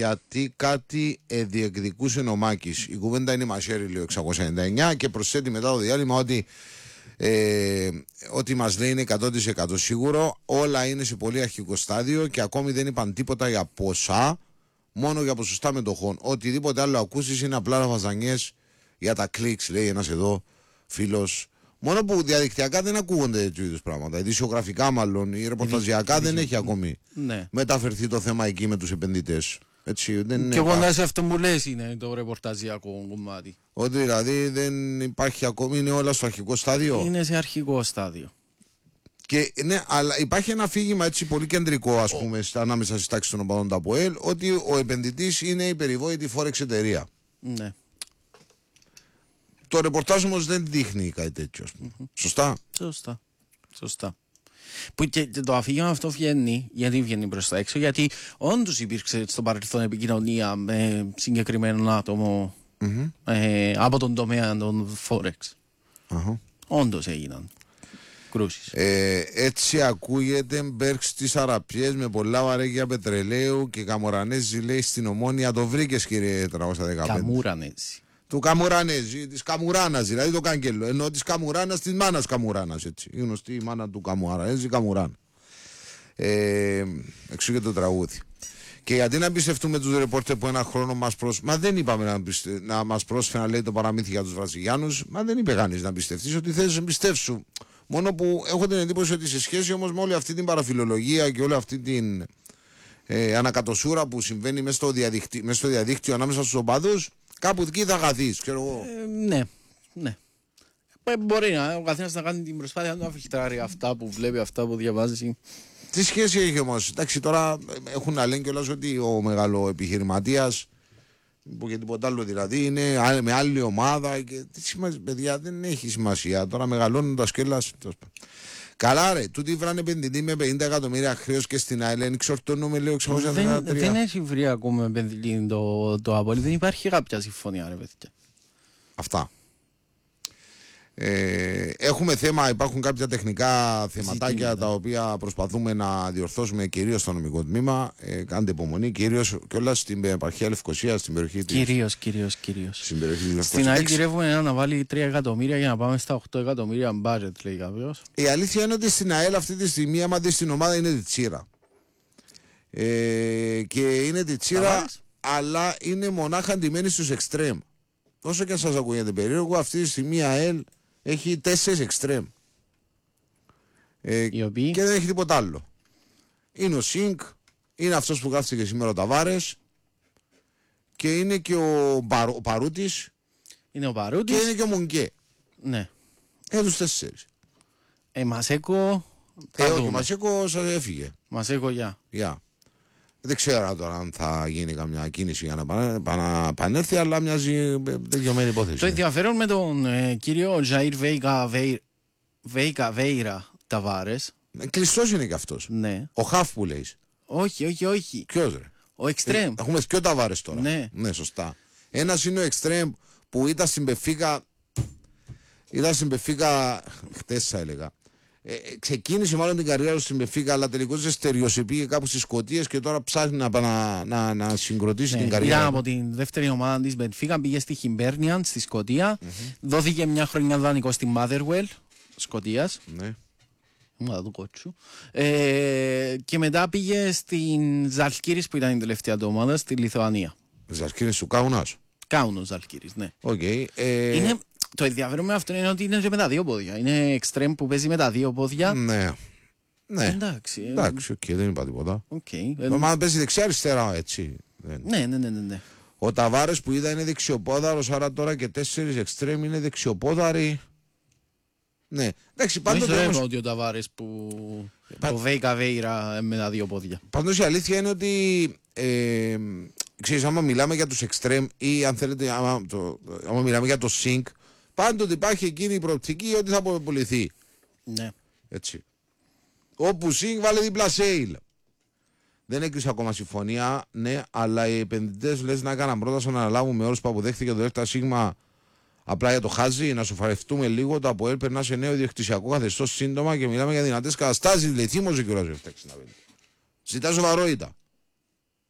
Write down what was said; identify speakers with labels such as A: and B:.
A: γιατί κάτι διεκδικούσε ο Μάκης. Η κουβέντα είναι μαχαίρι, λέει 699, και προσθέτει μετά το διάλειμμα ότι μας λέει είναι 100% σίγουρο. Όλα είναι σε πολύ αρχικό στάδιο και ακόμη δεν είπαν τίποτα για ποσά, μόνο για ποσοστά μετοχών. Οτιδήποτε άλλο ακούσεις είναι απλά βαζανιές για τα κλικς, λέει ένας εδώ φίλος. Μόνο που διαδικτυακά δεν ακούγονται τέτοιου είδους πράγματα. Ειδησιογραφικά μάλλον ή ρεπορταζιακά δεν έχει ακόμη μεταφερθεί το θέμα εκεί με τους επενδυτές. Έτσι, δεν
B: και κοντά σε αυτό που λες είναι το ρεπορταζιακό κομμάτι.
A: Ότι δηλαδή δεν υπάρχει ακόμη, είναι όλα στο αρχικό στάδιο.
B: Είναι σε αρχικό στάδιο.
A: Και ναι, αλλά υπάρχει ένα αφήγημα έτσι πολύ κεντρικό, ας πούμε, ανάμεσα στις τάξεις των οπαδών του ΑΠΟΕΛ, ότι ο επενδυτής είναι η περιβόητη Forex εταιρεία.
B: Ναι.
A: Το ρεπορτάζ όμως δεν δείχνει κάτι τέτοιο, ας πούμε. Σωστά.
B: Σωστά. Που και το αφήγημα αυτό βγαίνει, γιατί βγαίνει προς τα έξω, γιατί όντως υπήρξε στο παρελθόν επικοινωνία με συγκεκριμένο άτομο από τον τομέα των Forex. Όντως έγιναν κρούσεις.
A: Έτσι ακούγεται Μπέρκ στις Αραπιές με πολλά βαρέγια πετρελαίου και Καμουρανέζη, λέει, στην Ομόνια. Το βρήκες, κύριε 315?
B: Καμουρανέζη.
A: Του Καμουρανέζη, της Καμουράνας, δηλαδή το κάγκελο. Ενώ της Καμουράνας, της μάνας Καμουράνας, έτσι. Η γνωστή η μάνα του Καμουρανέζη, Καμουράνα. Εξού και το τραγούδι. Και γιατί να εμπιστευτούμε τους ρεπόρτερ που ένα χρόνο μας Μα δεν είπαμε να μας πρόσφεραν, λέει, το παραμύθι για τους Βραζιλιάνους. Μα δεν είπε κανείς να εμπιστευτείς, ότι θες να εμπιστεύσου. Μόνο που έχω την εντύπωση ότι σε σχέση όμως με όλη αυτή την παραφιλολογία και όλη αυτή την ανακατοσούρα που συμβαίνει μέσα στο διαδίκτυο ανάμεσα στους οπαδούς, κάπου εκεί θα χαθείς, ξέρω εγώ.
B: Ναι. Μπορεί ο καθένας να κάνει την προσπάθεια να αφιχτράρει αυτά που βλέπει, αυτά που διαβάζει.
A: Τι σχέση έχει όμως? Εντάξει, τώρα έχουν να λένε κιόλας ότι ο μεγαλοεπιχειρηματίας, και τίποτα άλλο δηλαδή, είναι με άλλη ομάδα και τι σημασία, παιδιά, δεν έχει σημασία. Τώρα μεγαλώνοντας κιόλας. Καλά, ρε, τούτοι βράνε επενδυτή με 50 εκατομμύρια χρέος και στην ΑΕΛ, εξορτώνουμε, λέω, 643.
B: Δεν έχει βρει ακόμα επενδυτή το ΑΠΟΕΛ, δεν υπάρχει κάποια συμφωνία, ρε παιδιά.
A: Αυτά. Έχουμε θέμα, υπάρχουν κάποια τεχνικά θεματάκια τα οποία προσπαθούμε να διορθώσουμε, κυρίως στο νομικό τμήμα. Κάντε υπομονή, κυρίως κιόλας στην επαρχία Λευκωσίας, στην περιοχή της.
B: Κυρίως.
A: Στην περιοχή της Λευκωσίας.
B: Στην ΑΕΛ γυρεύουμε να βάλει 3 εκατομμύρια για να πάμε στα 8 εκατομμύρια budget, λέει κάποιος.
A: Η αλήθεια είναι ότι στην ΑΕΛ αυτή τη στιγμή, άμα δεις την ομάδα, είναι διτσίρα. Και είναι διτσίρα, αλλά είναι μονάχα ντυμένη στους εξτρέμ. Όσο και αν σας ακούγεται περίεργο, αυτή τη στιγμή η ΑΕΛ έχει 4 εξτρέμ. Και δεν έχει τίποτα άλλο. Είναι ο Σινκ, είναι αυτός που γράφτηκε σήμερα ο Ταβάρες, και είναι και ο Παρούτης.
B: Είναι ο Παρούτης.
A: Και είναι και ο Μουνκέ.
B: Ναι.
A: Τους 4.
B: Μασέκο.
A: Όχι, Μασέκο σας έφυγε.
B: Μασέκο, γεια.
A: Δεν ξέρω τώρα αν θα γίνει καμιά κίνηση για να επανέλθει, αλλά μοιάζει τελειωμένη υπόθεση.
B: Το ενδιαφέρον με τον κύριο Ζαΐρ Βέιρα Ταβάρες.
A: Κλειστός είναι και αυτός.
B: Ναι.
A: Ο Χαφ που λέει.
B: Όχι.
A: Ποιος, ρε?
B: Ο Εξτρέμ.
A: Έχουμε και ο Ταβάρες τώρα.
B: Ναι,
A: σωστά. Ένας είναι ο Εξτρέμ που ήταν στην Πεφίκα. Χτες θα έλεγα. Ξεκίνησε μάλλον την καριέρα του στην Μπεφίκα, αλλά τελικώς στεριοσυπήγε κάπου στις Σκωτίες και τώρα ψάχνει να συγκροτήσει την καριέρα.
B: Ήταν από την δεύτερη ομάδα της Μπεφίκα, πήγε στη Χιμπέρνιαν στη Σκωτία. Δόθηκε μια χρονιά δανεικό στη Motherwell Σκωτίας.
A: Ναι.
B: Ομάδα του κότσου. Και μετά πήγε στην Ζαλκύρης που ήταν η τελευταία του ομάδα, στη Λιθουανία.
A: Ζαλκύρης του Κάουνας.
B: Κάουνος Ζαλκύρης, ναι.
A: Είναι.
B: Το ενδιαφέρον με αυτό είναι ότι είναι με τα δύο πόδια. Είναι εξτρέμ που παίζει με τα δύο πόδια.
A: Ναι.
B: Εντάξει,
A: δεν είπα τίποτα.
B: Μα
A: παίζει δεξιά-αριστερά, έτσι.
B: Ναι.
A: Ο Ταβάρες που είδα είναι δεξιοπόδαρος, άρα τώρα και 4 εξτρέμ είναι δεξιοπόδαροι. Ναι. Εντάξει, πάντοτε
B: όμως... ότι ο Ταβάρες που το Βέιρα με τα δύο πόδια.
A: Πάντως η αλήθεια είναι ότι ξέρεις, άμα μιλάμε για τους εξτρέμ ή αν θέλετε άμα μιλάμε για το sync, πάντοτε υπάρχει εκείνη η προοπτική ότι θα αποπολυθεί.
B: Ναι.
A: Έτσι. Όπου sync βάλε δίπλα sale. Δεν έκλεισε ακόμα συμφωνία, ναι, αλλά οι επενδυτές λες να έκαναν πρόταση να αναλάβουμε όρους που αποδέχτηκε το ΔΕΛΤΑ ΣΥΓΜΑ απλά για το χάζι, να σοφαρευτούμε λίγο. Το ΑΠΟΕΛ περνά σε νέο διοκτησιακό καθεστώς σύντομα και μιλάμε για δυνατές καταστάσεις. Λέει, θύμωσε κιόλας ο 765. Ζητά σοβαρότητα.